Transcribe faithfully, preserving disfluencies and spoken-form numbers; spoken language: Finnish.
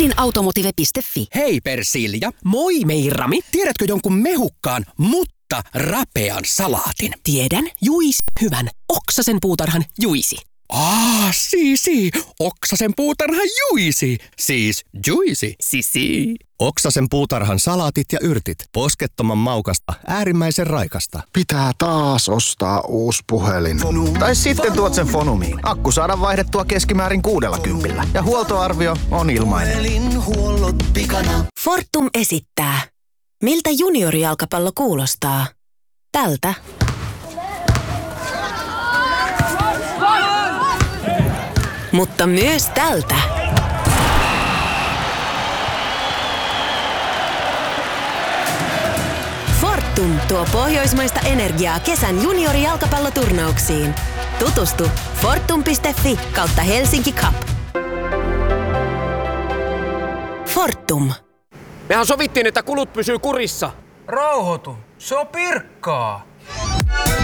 ydinautomotive piste fi. Hei Persilja. Moi Meirami. Tiedätkö jonkun mehukkaan, mutta rapean salaatin? Tiedän. Juisi hyvän. Oksasen puutarhan Juisi. Aa, sii, Oksasen puutarhan Juisi. Siis Juisi. Sisi. Oksasen puutarhan salaatit ja yrtit. Poskettoman maukasta, äärimmäisen raikasta. Pitää taas ostaa uusi puhelin. Tai sitten tuot sen Fonumiin. Akku saadaan vaihdettua keskimäärin kuudella kympillä. Ja huoltoarvio on ilmainen. Fortum esittää. Miltä juniorijalkapallo kuulostaa? Tältä. Mutta myös tältä. Fortum tuo pohjoismaista energiaa kesän juniorijalkapalloturnauksiin. Tutustu fortum piste fi kautta Helsinki Cup. Fortum. Mehän sovittiin, että kulut pysyy kurissa. Rauhoitu. Se on Pirkkaa.